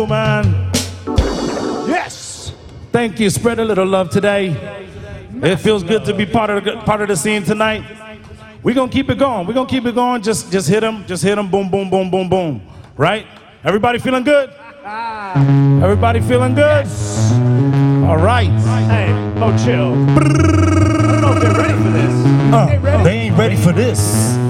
Man. Yes. Thank you. Spread a little love today. It feels good to be part of the scene tonight. We're gonna keep it going. We're gonna keep it going. Just hit them. Just hit them. Boom, boom, boom, boom, boom. Right? Everybody feeling good? Everybody feeling good? Yes. All right. Hey, Mo, chill. I don't know if they're ready for this. They ain't ready for this.